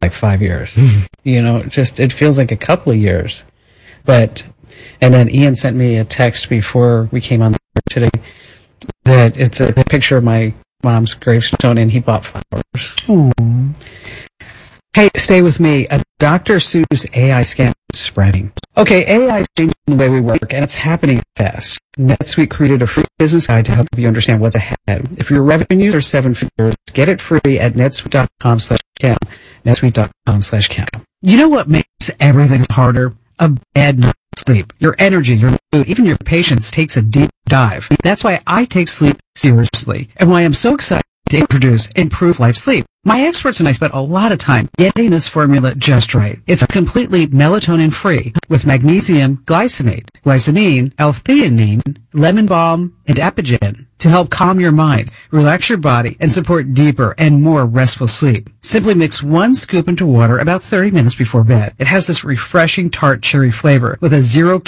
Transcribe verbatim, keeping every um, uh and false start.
like five years. You know, just, it feels like a couple of years. But, and then Ian sent me a text before we came on the air today that it's a picture of my mom's gravestone and he bought flowers. Aww. Hey, stay with me. A Doctor Seuss A I scam is spreading. Okay, A I is changing the way we work, and it's happening fast. NetSuite created a free business guide to help you understand what's ahead. If your revenues are seven figures, get it free at netsuite.com slash cam. netsuite.com slash cam. You know what makes everything harder? A bad night's sleep. Your energy, your mood, even your patience takes a deep dive. That's why I take sleep seriously, and why I'm so excited to introduce Improve Life Sleep. My experts and I spent a lot of time getting this formula just right. It's completely melatonin-free with magnesium glycinate, glycinine, L-theanine, lemon balm, and Epigen to help calm your mind, relax your body, and support deeper and more restful sleep. Simply mix one scoop into water about thirty minutes before bed. It has this refreshing tart cherry flavor with a zero